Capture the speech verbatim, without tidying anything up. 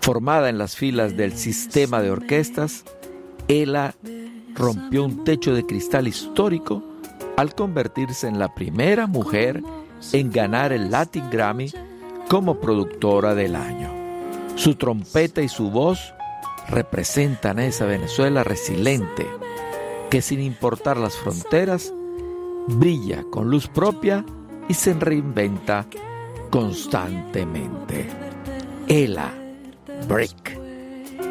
Formada en las filas del sistema de orquestas, Ela rompió un techo de cristal histórico al convertirse en la primera mujer en ganar el Latin Grammy como productora del año. Su trompeta y su voz representan a esa Venezuela resiliente que, sin importar las fronteras, brilla con luz propia y se reinventa constantemente. Ela Brick.